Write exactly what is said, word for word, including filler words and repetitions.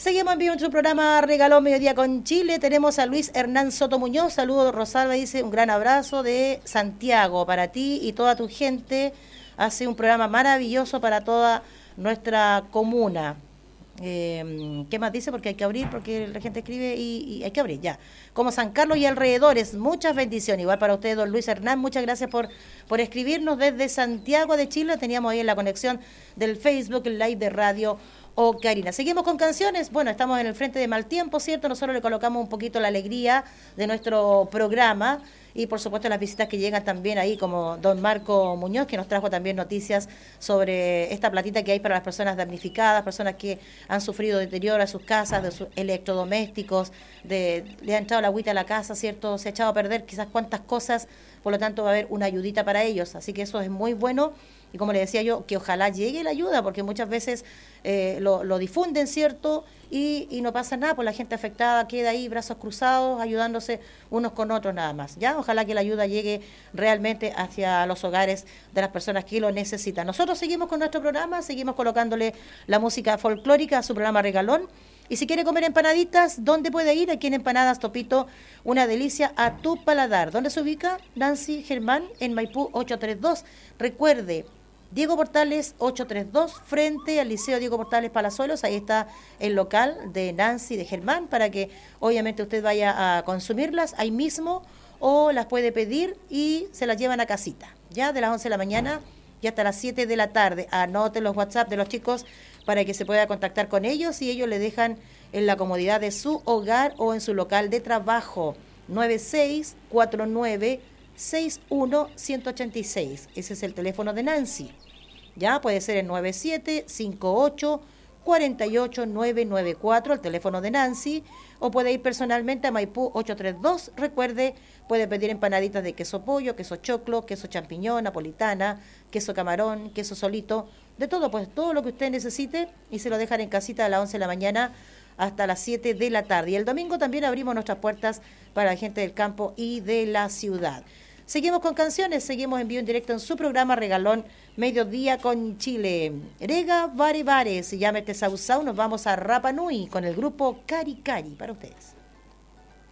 Seguimos en vivo en su programa Regalón Mediodía con Chile. Tenemos a Luis Hernán Soto Muñoz. Saludos, Rosalba, dice un gran abrazo de Santiago para ti y toda tu gente. Hace un programa maravilloso para toda nuestra comuna. Eh, ¿Qué más dice? Porque hay que abrir, porque la gente escribe y, y hay que abrir, ya. Como San Carlos y alrededores, muchas bendiciones. Igual para usted, don Luis Hernán, muchas gracias por, por escribirnos desde Santiago de Chile. Teníamos ahí en la conexión del Facebook Live de Radio Ocarina. Seguimos con canciones. Bueno, estamos en el frente de mal tiempo, ¿cierto? Nosotros le colocamos un poquito la alegría de nuestro programa y por supuesto las visitas que llegan también ahí, como don Marco Muñoz, que nos trajo también noticias sobre esta platita que hay para las personas damnificadas, personas que han sufrido deterioro a sus casas, de sus electrodomésticos, de, le ha entrado la agüita a la casa, ¿cierto? Se ha echado a perder quizás cuántas cosas, por lo tanto va a haber una ayudita para ellos, así que eso es muy bueno. Y como le decía yo, que ojalá llegue la ayuda, porque muchas veces eh, lo, lo difunden, ¿cierto? Y, y no pasa nada, pues la gente afectada queda ahí, brazos cruzados, ayudándose unos con otros nada más. Ya, ojalá que la ayuda llegue realmente hacia los hogares de las personas que lo necesitan. Nosotros seguimos con nuestro programa, seguimos colocándole la música folclórica a su programa Regalón. Y si quiere comer empanaditas, ¿dónde puede ir? Aquí en Empanadas Topito, una delicia a tu paladar. ¿Dónde se ubica? Nancy Germán, en Maipú ochocientos treinta y dos. Recuerde, Diego Portales ochocientos treinta y dos, frente al Liceo Diego Portales Palazuelos. Ahí está el local de Nancy de Germán, para que obviamente usted vaya a consumirlas ahí mismo, o las puede pedir y se las llevan a casita, ya de las once de la mañana y hasta las siete de la tarde. Anote los WhatsApp de los chicos para que se pueda contactar con ellos y ellos le dejan en la comodidad de su hogar o en su local de trabajo. nueve seis cuatro nueve seis uno uno ocho seis. Ese es el teléfono de Nancy. Ya puede ser el nueve siete cinco ocho cuatro ocho nueve nueve cuatro, el teléfono de Nancy, o puede ir personalmente a Maipú ochocientos treinta y dos. Recuerde, puede pedir empanaditas de queso pollo, queso choclo, queso champiñón, napolitana, queso camarón, queso solito, de todo, pues todo lo que usted necesite, y se lo dejan en casita a las once de la mañana hasta las siete de la tarde. Y el domingo también abrimos nuestras puertas para la gente del campo y de la ciudad. Seguimos con canciones, seguimos en vivo en directo en su programa Regalón Mediodía con Chile. Rega Vare Vare, se llama este Sau Sau. Nos vamos a Rapa Nui con el grupo Cari Cari para ustedes.